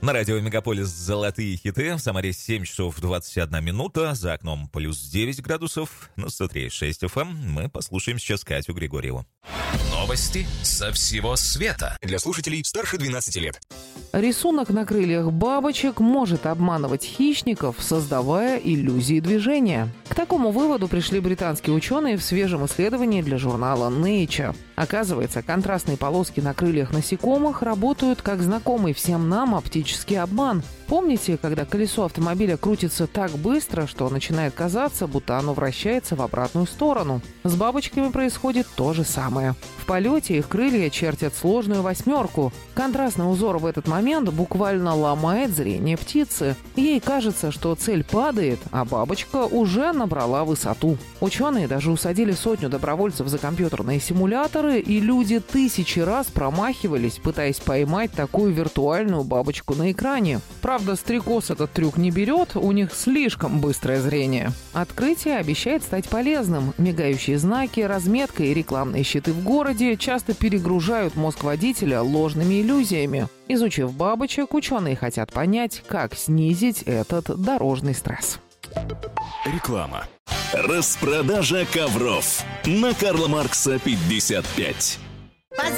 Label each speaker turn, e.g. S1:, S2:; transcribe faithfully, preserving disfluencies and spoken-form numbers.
S1: На радио «Мегаполис» золотые хиты. В Самаре семь часов двадцать одна минута. За окном плюс девять градусов. На сто три и шесть эф эм. Мы послушаем сейчас Катю Григорьеву.
S2: Новости со всего света. Для слушателей старше двенадцати лет.
S3: Рисунок на крыльях бабочек может обманывать хищников, создавая иллюзии движения. К такому выводу пришли британские ученые в свежем исследовании для журнала Nature. Оказывается, контрастные полоски на крыльях насекомых работают как знакомый всем нам оптический обман. Помните, когда колесо автомобиля крутится так быстро, что начинает казаться, будто оно вращается в обратную сторону? С бабочками происходит то же самое. В полете их крылья чертят сложную восьмерку. Контрастный узор в этот момент буквально ломает зрение птицы. Ей кажется, что цель падает, а бабочка уже набрала высоту. Ученые даже усадили сотню добровольцев за компьютерные симуляторы, и люди тысячи раз промахивались, пытаясь поймать такую виртуальную бабочку на экране. Правда, стрекоз этот трюк не берет, у них слишком быстрое зрение. Открытие обещает стать полезным. Мигающие знаки, разметка и рекламные щиты в городе часто перегружают мозг водителя ложными иллюзиями. Изучив бабочек, ученые хотят понять, как снизить этот дорожный стресс.
S2: Реклама.
S4: Распродажа ковров на Карла Маркса пятьдесят пять.